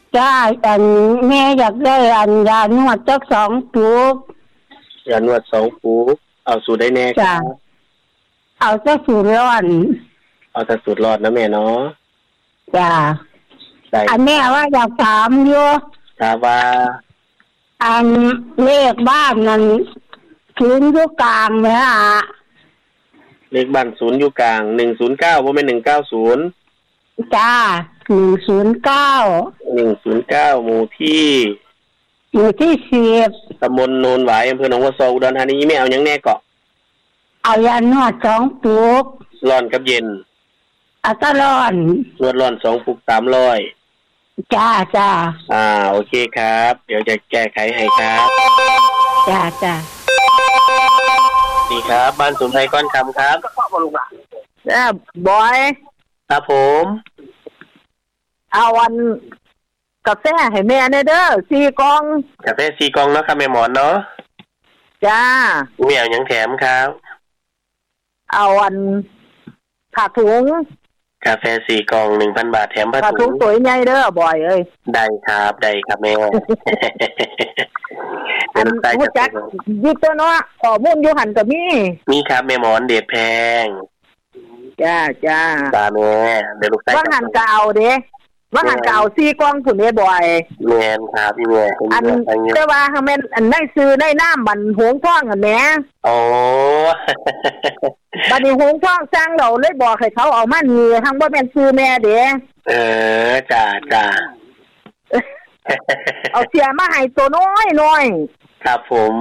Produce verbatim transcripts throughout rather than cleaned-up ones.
จ้าอันแม่อยากได้อันยานวดจักสองปุกยานวดสองปุกเอาสูตรได้แน่จ้าเอาจักสูตรร้อนเอาแต่สูตรร้อนนะแม่เนาะจ้าอันแม่ว่าอยากถามอยู่ครับว่าอันเลขบ้านนั้นศูนย์อยู่กลางไหมฮะเลขบ้านศูนย์อยู่กลางหนึ่งศูนย์เก้าบ่แม่นหนึ่งเก้าศูนย์จ้าหนึ่งศูนย์เก้าหนึ่งศูนย์เก้าหมู่ที่หมู่ที่สิบตำบลโนนหวายอำเภอหนองวัวซออุดรธานีแม่เอาหยังแน่เกาะเอายานวดสองปุกร้อนกับเย็นเอาตะร้อนนวดร้อนสองปุกสามร้อยจ้าจ้าอ่าโอเคครับเดี๋ยวจะแก้ไขให้ครับจ้าจ้านี่ครับบ้านสมไทยก้อนคำครับจ้าบอยครับผมเอาวันกาแฟให้แม่เด้อสี่กล่องกาแฟสี่กล่องเนาะครับแม่หมอนเนาะจ้าแม่เอาหยังแถมครับเอาวันผ้าถุงกาแฟสี่กล่อง หนึ่งพัน บาทแถมผ้าถุงผ้าถุงสวยใหญ่เด้อบอยเอ้ยได้ครับได้ครับแม่อันรู้จักอยู่ตัวเนาะข้อมูลอยู่หั่นก็มีมีครับแม่หมอนเด็ดแพงจ้าจ้าตาแม่เดี๋ยวลูกใส่ว่าหั่นก็เอาเด้ว่าหั่นก็เอาสี่กล่องพุ่นเด้บ่อยแม่นครับพี่แม่อันแต่ว่าถ้าแม่นอันได้ซื้อได้น้ำบันหงท้องอันแหมโอ้บัดนี้หงท้องสร้างเราเลยบอกให้เขาเอามานี่ทั้งบ่แม่นซื้อแม่เด้เออจ้าจ้าเอาเสียมาให้ตัวน้อยๆครับผม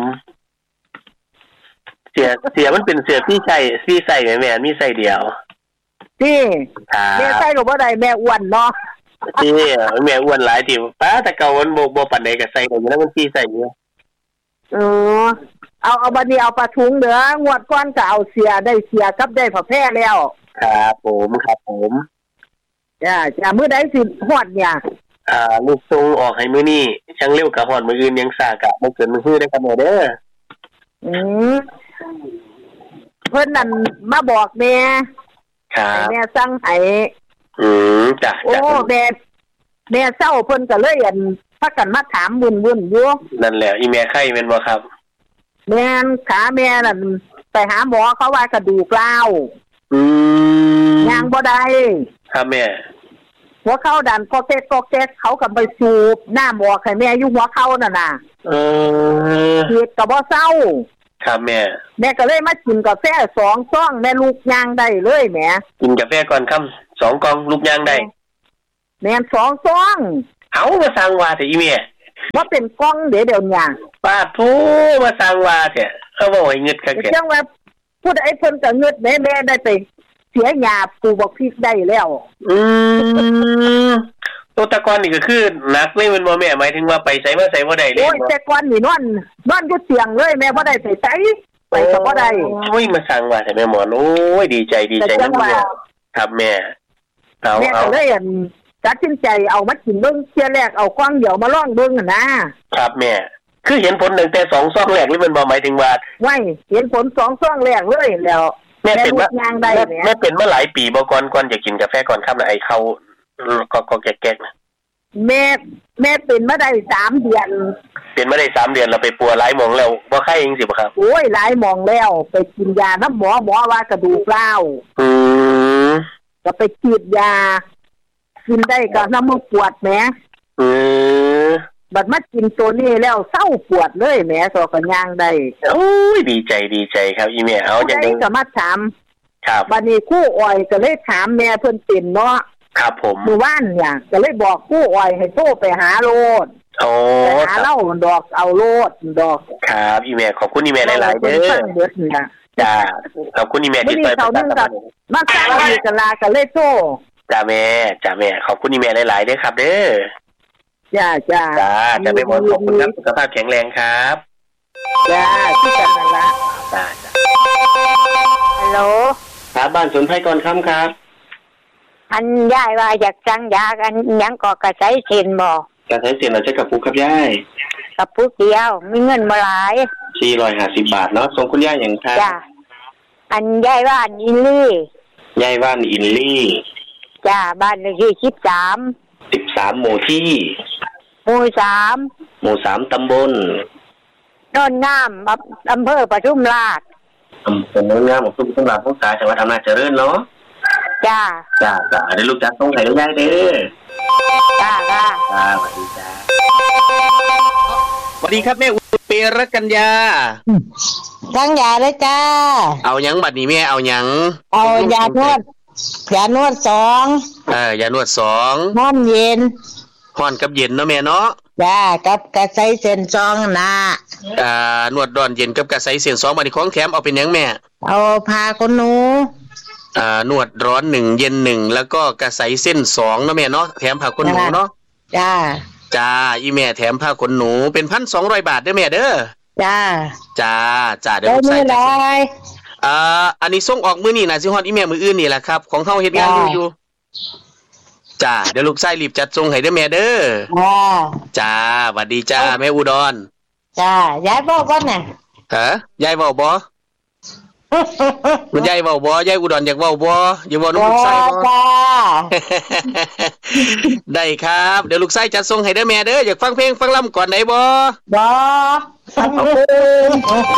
เสียเสียมันเป็นเสียพี่ใส่พี่ใส่แม่มีใส่เดียวพี่แม่ใส่ก็บ่ได้แม่อ้วนเนาะพี่แม่อ้วนหลายทีป้าแต่เก่ามันบ่บ่ปานใดก็ใส่ได้แล้วมันพี่ใส่อยู่เออเอาเอาบัดนี้เอาปลาถุงเด้องวดก่อนก็เอาเสียได้เสียกับได้ผ้าแพร่แล้วครับผมครับผมจ้าจ้ามื้อใดสิฮอดเนี่ยอ่าลูกทรงออกให้มื้อนี้ช่างเร็วก็ฮอดมื้ออื่นยังซ่ากะบ่เกินมื้อฮื้อได้ครับแม่เด้ออือเพิ่นนั่นมาบอกแม่ครับแม่สั่งให้อืมจ้ะโอ้แม่แม่เศร้าเพิ่นก็เลยอันพากันมาถามวุ่นๆอยู่นั่นแหละอีแม่ไข้แม่นบ่ครับแม่นขาแม่นั่นไปหาหมอเขาว่ากระดูกร้าวอืมย่างบ่ได้ครับแม่หัวเข่าดันก็เต๊กก็เต๊กเขาก็ไปสูบน้ำออกให้แม่อยู่หัวเข่านั่นน่ะเออเฮ็ดก็บ่เศร้าครับแม่แม่ก็เลยมากินกาแฟสองซองแม่ลูกย่างได้เลยแหมกินกาแฟก่อนค่ำสองกล่องลูกย่างได้แม่นสองซองเอามาสั่งว่าแต่อีแม่บ่เป็นกล่องเดี๋ยวเดี๋ยวนี้ป้าทูมาสั่งว่าแท้เขาบ่ให้เงิดคักแท้จังว่าผู้ใดเพิ่นก็เงิดแม่แม่ได้ไปเสียหญ้าปลูกบักพริกได้แล้วอืมตัวตะกอนนี่ก็คือหนักเลยมันบ่แม่หมายถึงว่าไปไสมาไสบ่ได้เลยโอ้ยแต่ก่อนนี่นอนนอนอยู่เตียงเลยแม่บ่ได้ไปไสไปก็บ่ได้โอ้ยมาสั่งว่าแต่แม่หมอโอ้ยดีใจดีใจครับแม่เอาแม่ก็เลยอันตัดสินใจเอามากินเบิ่งเที่ยแรกเอากล่องเดียวมาลองเบิ่งน่ะนะครับแม่คือเห็นผลตั้งแต่สองซองแรกนี่มันบ่หมายถึงว่าไว้เห็นผลสองซองแรกเลยแล้วแม่เป็นมาแม่เป็นมาหลายปีบ่ก่อนก่อนจะกินกาแฟก่อนค่ำน่ะไอ้เข้าก็ก็แก๊กๆน่ะแม่แม่เป็นมาได้สามเดือนเป็นมาได้สามเดือนแล้วไปปัวหลายหม่องแล้วบ่ไข้จังซี่บ่ครับโอ้ยหลายหม่องแล้วไปกินยาน้ำหมอหมอว่ากระดูกร้าวอือก็ไปฉีดยากินได้ก็น้ำมันปวดแหมอือบัดมากินตัวนี้แล้วเศร้าปวดเลยแหมสอก็ย่างได้โอ้ยดีใจดีใจครับอีแม่เอาจังได๋ก็มาถามครับบัดนี้ครูอ้อยก็เลยถามแม่เพิ่นเป็นเนาะครับผมมื้อวานเนี่ยก็เลยบอกครูอ้อยให้โทรไปหาโลดโอ้ไปหาเล่าดอกเอาโลดดอกครับอีแม่ขอบคุณอีแม่หลายๆเด้อจ้าขอบคุณอีแม่ที่ช่วยประชาสัมพันธ์มาสร้างดีกันลาก็เลยโทรจ้าแม่จ้าแม่ขอบคุณอีแม่หลายๆเด้อครับเด้อจ้าจ้าจ้าจะไปหมดขอบคุณครับสุขภาพแข็งแรงครับจ้าที่กันนั่นละจ้าฮัลโหลครับบ้านสวนไผ่ก่อนค่ำครับอันยายว่าอยากสั่งยากันยังก็กระใสเส้นบ่กระใสเส้นเราใช้กระปุกครับยายกระปุกเดียวมีเงินบ่หลายสี่ร้อยห้าสิบบาทเนาะส่งคุณยายอย่างครับจ้าอันยายว่าอินลี่ยายว่านอินลี่จ้าบ้านเลขที่สิบสามสิบสามหมู่ที่หมู่สามหมู่สามตำบลโนนงามอำเภอปทุมราชอำเภอโนนงามของปทุมราชพวกตาจังหวัดอำนาจเจริญเนาะจ้าจ้าจ้าได้ลูกจักต้องให้ลูกยายเด้อจ้าจ้าจ้าสวัสดีจ้าสวัสดีครับแม่อุเปรกัญญาทั้งยาเลยจ้าเอาหยังบัดนี้แม่เอาหยังเอายานวดยานวดสองเออยานวดสองห้อนเย็นห้อนกับเย็นเนาะแม่เนาะจ้ากับกระไสเส้นสองนะอ่านวดร้อนเย็นกับกระไสเส้นสองบัดนี้ของแถมเอาเป็นหยังแม่เอาพาคนหนูอ่านวดร้อนหนึ่งเย็นหนึ่งแล้วก็กระไสเส้นสองเนาะแม่เนาะแถมผ้าขนหนูเนาะจ้าจ้าอีแม่แถมผ้าขนหนูเป็น หนึ่งพันสองร้อย บาทเด้อแม่เด้อจ้าจ้าจ้าเดี๋ยวลูกใส่จ้าอ่าอันนี้ส่งออกมื้อนี้น่ะสิฮอดอีแม่มื้ออื่นนี่แหละครับของเฮาเฮ็ดงานอยู่อยู่จ้าเดี๋ยวลูกใส่รีบจัดส่งให้เด้อแม่เด้อจ้าจ้าสวัสดีจ้าแม่อุดรจ้ายายเว้าก่อนน่ะฮะยายเว้าบ่คุณยายเว้าบ่ยายอุดรอยากเว้าบ่อย่าเว้านำลูกไส้บ่จ้าได้ครับเดี๋ยวลูกไส้จัดส่งให้เด้อแม่เด้ออยากฟังเพลงฟังลำก่อนได้บ่บ่ฟังเพลง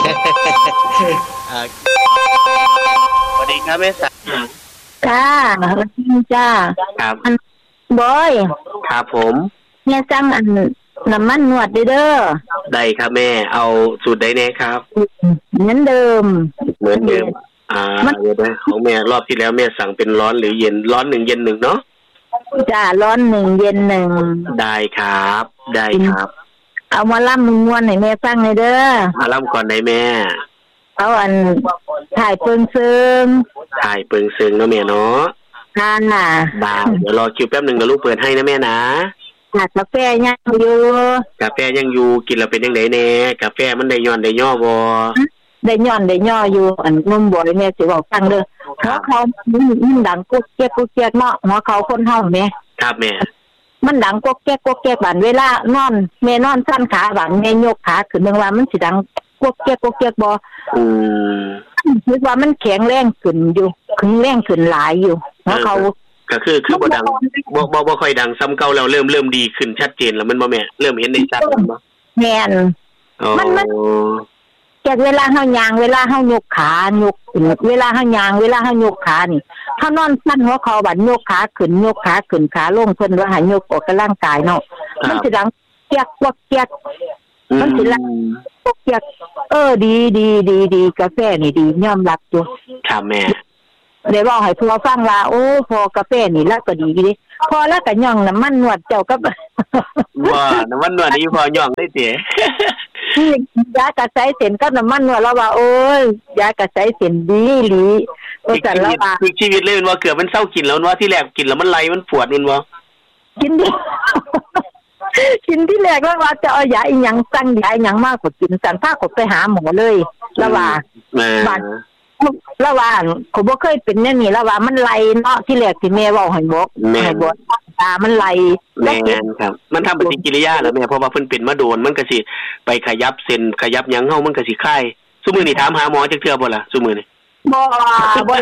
สวัสดีครับแม่สาวจ้าสวัสดีจ้าครับบอยครับผมแม่สั่งอันน้ำมันนวดเด้อได้ครับแม่เอาสูตรใดแน่ครับเหมือนเดิมเหมือนเดิมอ่าเดี๋ยวนะของแม่รอบที่แล้วแม่สั่งเป็นร้อนหรือเย็นร้อนหนึ่งเย็นหนึ่งเนาะจ้าร้อนหนึ่งเย็นหนึ่งได้ครับได้ครับเอามาล่ำมึงม้วนให้แม่ฟังเลยเด้อมาล่ำก่อนได้แม่เอาอันถ่ายเปิงซึงถ่ายเปิงซึงเนาะแม่เนาะทานน่ะได้เดี๋ยวรอคิวแป๊บนึงนะลูกเปิดให้นะแม่นะกาแฟยังอยู่กาแฟยังอยู่กินแล้วเป็นยังไงแน่กาแฟมันได้ย้อนได้ย่อบ่ได้ย้อนได้ย่ออยู่อันนุ่มบ่อยแม่สิบอกฟังเด้อเพราะเขามันดังกุ๊กเก๊กกุ๊กเก๊กเนาะหัวเขาคนเฮาแม่ครับแม่มันดังกุ๊กเก๊กกุ๊กเก๊กบัดเวลานอนแม่นอนสั่นขาบัดแม่ยกขาขึ้นเบิ่งว่ามันสิดังกุ๊กเก๊กกุ๊กเก๊กบ่อืมคิดว่ามันแข็งแรงขึ้นอยู่ขึ้นแรงขึ้นหลายอยู่หัวเขาก็คือคือบ่ดังบ่บ่บ่ค่อยดังซ้ำเก่าแล้วเริ่มเริ่มดีขึ้นชัดเจนแล้วมันบ่แม่เริ่มเห็นได้ชัดบ่แม่นมันมันจากเวลาเฮาย่างเวลาเฮายกขายกเวลาเฮาย่างเวลาเฮายกขานี่เฮานอนสั่นหัวเข่าบัดยกขาขึ้นยกขาขึ้นขาลงเพิ่นว่าให้ยกออกกำลังกายเนาะมันสิดังเกียกกวักเกียกมันสิดังกวักเกียกเออดีดีดีดีกาแฟนี่ดียอมรับอยู่ครับแม่ได้บอกให้พ่อฟังว่าโอ้พอกาแฟนี่แล้วก็ดีดิพอแล้วก็ย่องน้ำมันนวดเจ้าก็ว่าน้ำมันนวดนี่พอย่องได้เต๋ยากระไสเส้นก็น้ำมันนวดแล้วว่าโอ้ยยากระไสเส้นดีหลีก็สั่นแล้วว่าคือชีวิตเลยมันว่าเกือบมันเศร้ากินแล้วว่าที่แรกกินแล้วมันไหลมันปวดมันว่ากินดิกินที่แรกแล้วว่าจะเอายาอีหยังสั่งยาอีหยังมากกว่ากินสั่นพาก็ไปหาหมอเลยแล้วว่าบาดแล้วว่าเขาบ่เคยเป็นแน่นี่แล้วว่ามันไหลเนาะที่แรกที่แม่เว้าให้บอกให้บอกตามันไหลแม่นครับมันทำปฏิกิริยาแล้วแม่เพราะว่าเพิ่นเป็นมาโดนมันก็สิไปขยับเส้นขยับหยังเฮามันก็สิคลายซุมื้อนี้ถามหาหมอจักเทื่อบ่ล่ะซุมื้อนี้บ่บ่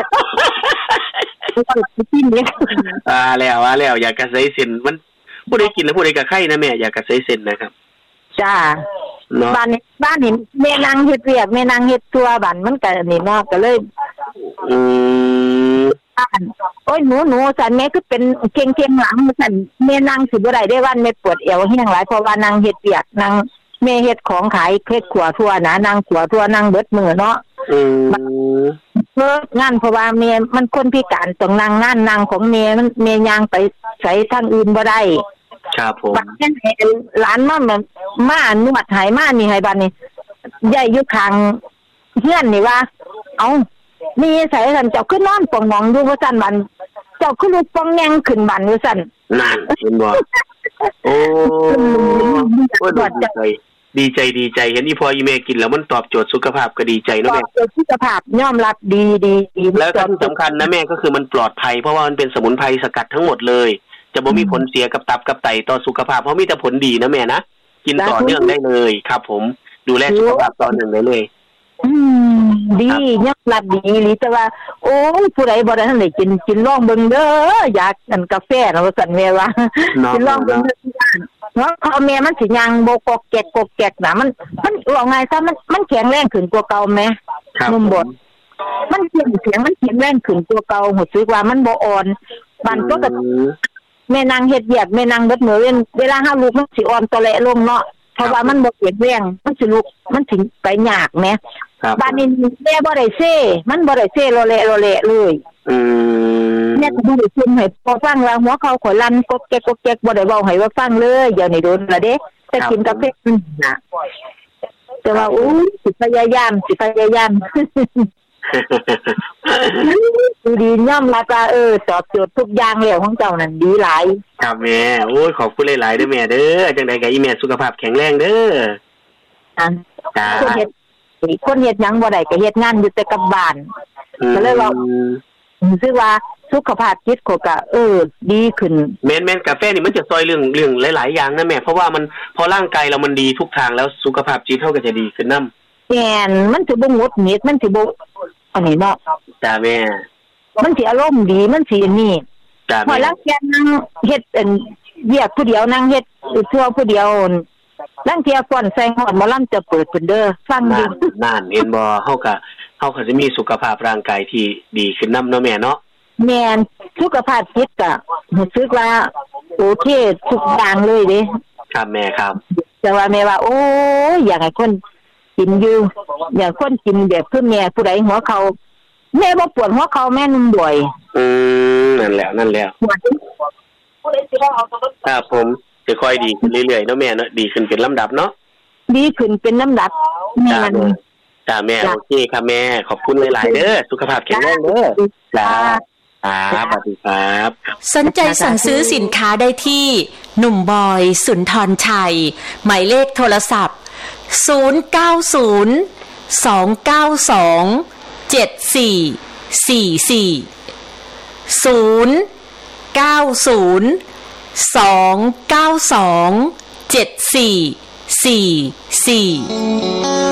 กินเนี่ยอ่าแล้วอ่าแล้วอยากกระไสเส้นมันผู้ใดกินแล้วผู้ใดก็ไข้นะแม่อยากกระไสเส้นนะครับจ้าบ้านนี้บ้านนี้แม่นางเฮ็ดเวียกแม่นางเฮ็ดตัวบ้านมันก็นี่เนาะก็เลยอืมโอ้ยหนูๆซั่นแม่คือเป็นเก่งๆหลังซั่นแม่นางสิบ่ได้ได้วันแม่ปวดเอวแฮงหลายเพราะว่านางเฮ็ดเวียกนางแม่เฮ็ดของขายเฮ็ดขัวทั่วนะนางขัวทั่วนางเบิดมื้อเนาะอืมเลิกงานเพราะว่าแม่มันคนพิการต้องนั่งงานนางของแม่มันแม่ย่างไปไสทางอื่นบ่ได้ครับผมบัดนี้หลานมาแบบมานวดให้มานี่ให้บัดนี้ใหญ่อยู่ข้างเฮือนนี่ว่าเอ้ามีไสซั่นเจ้าคือนอนป่องหมองอยู่ว่าซั่นบัดเจ้าคือลุกป่องแยงขึ้นบัดว่าซั่นนั่นเห็นบ่โอ้โอ้ดีใจดีใจดีใจเห็นอีพ่ออีแม่กินแล้วมันตอบโจทย์สุขภาพก็ดีใจเนาะแม่ตอบโจทย์สุขภาพยอมรับดีๆแล้วก็ที่สำคัญนะแม่ก็คือมันปลอดภัยเพราะว่ามันเป็นสมุนไพรสกัดทั้งหมดเลยจะบ่มีผลเสียกับตับกับไตต่อสุขภาพเพราะมีแต่ผลดีนะแม่นะกินต่อเนื่องได้เลยครับผมดูแลสุขภาพต่อเนื่องได้เลยอืมดียอมรับดีหรือแต่ว่าโอ้ยผู้ใดบ่ได้ทันได้กินกินลองเบิ่งเด้ออยากอันกาแฟเนาะว่าซั่นแม่ว่ากินลองเบิ่งเด้อหัวเขาแม่มันสิยังโบกกแกกกกแกกน่ะมันมันว่าไงซะมันมันแข็งแรงขึ้นกว่าเก่าแม่นุ่มบดมันเสียงเสียงมันแข็งแรงขึ้นกว่าเก่าหูสึกว่ามันบ่อ่อนบันก็ก็แม่นางเฮ็ดเวียกแม่นางเบิดมื้อเวลาเฮาลุกมันสิอ่อนตะและลงเนาะเพราะว่ามันบ่แข็งแรงมันสิลุกมันสิไปยากแม่บัดนี้แม่บ่ได้เซ่มันบ่ได้เซ่โลเละโลเละเลยอืมแม่ก็บ่ได้ซึมให้พอฟังว่าหัวเขาข่อยลั่นกกแกกกกแกกบ่ได้เว้าให้ว่าฟังเลยเดี๋ยวนี้โดนละเด้แต่กินกาแฟน่ะแต่ว่าอู้สิพยายามสิพยายามดีย่อมรับว่าเออตอบโจทย์ทุกอย่างแล้วของเจ้านั่นดีหลายครับแม่โอ้ยขอบคุณหลายๆเด้อแม่เด้อจังได๋ก็อีแม่สุขภาพแข็งแรงเด้ออ่ะคนเฮ็ดคนเฮ็ดหยังบ่ได้ก็เฮ็ดงานอยู่แต่กับบ้านก็เลยว่ารู้สึกว่าสุขภาพจิตก็ก็เออดีขึ้นแม่นๆกาแฟนี่มันจะซอยเรื่องเรื่องหลายๆอย่างนะแม่เพราะว่ามันพอร่างกายเรามันดีทุกทางแล้วสุขภาพจิตเฮาก็จะดีขึ้นนำแม่นมันสิบ่หงุดหงิดมันสิบ่อันนี้เนาะจ้าแม่มันสิอารมณ์ดีมันสินี่จ้าแม่พอลังเที่ยนั่งเฮ็ดอันเวียกผู้เดียวนั่งเฮ็ดทั่วผู้เดียวลังเที่ยก่อนใส่ฮอดหมอลำจะเปิดเพิ่นเด้อฟังอยู่นั่นเห็นบ่เฮาก็เฮาก็จะมีสุขภาพร่างกายที่ดีขึ้นนำเนาะแม่เนาะแม่นสุขภาพจิตก็รู้สึกว่าโอเคทุกอย่างเลยเด้ครับแม่ครับแต่ว่าแม่ว่าโอ้ยอยากให้คนกินอยู่อยากคนกินแบบคือแม่ผู้ใดหัวเขาแม่บ่ปวดหัวเขาแม่นุ่มบ่อยอืมนั่นแหละนั่นแล้วครับผมจะค่อยดีขึ้นเรื่อยๆเนาะแม่เนาะดีขึ้นเป็นลำดับเนาะดีขึ้นเป็นลำดับแม่จ้าแม่โอเคครับแม่ขอบคุณหลายๆเด้อสุขภาพแข็งแรงเด้อจ้าครับสวัสดีครับสนใจสั่งซื้อสินค้าได้ที่หนุ่มบอยสุนทรชัยหมายเลขโทรศัพท์ศูนย์ เก้า ศูนย์ สอง เก้า สอง เจ็ด สี่ สี่ สี่ ศูนย์ เก้า ศูนย์ สอง เก้า สอง เจ็ด สี่ สี่ สี่